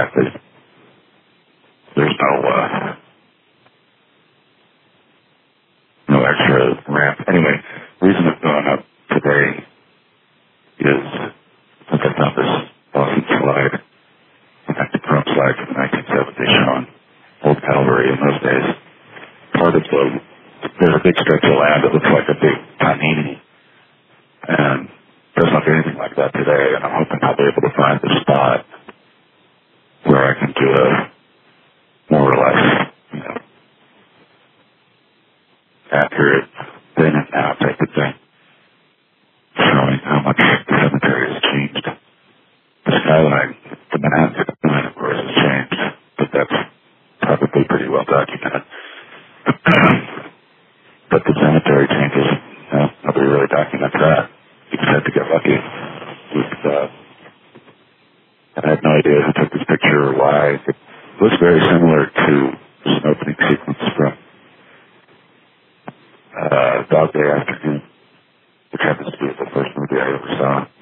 There's no extra ramp. Anyway, the reason it's going up today is since I found this awesome slide, in fact, the chrome slide from the 1970s showing Old Calvary in those days. Part of there's a big stretch of land that looks like a big panini, and doesn't look anything like that today, and I'm hoping I'll be able to find the spot where I can do a more or less, accurate then and now type of thing, showing how much the cemetery has changed. The skyline, the Manhattan skyline, of course, has changed, but that's probably pretty well documented. But the cemetery changes, nobody really documents that. You just have to get lucky. I have no idea who took this picture or why. It looks very similar to an opening sequence from Dog Day Afternoon, which happens to be the first movie I ever saw.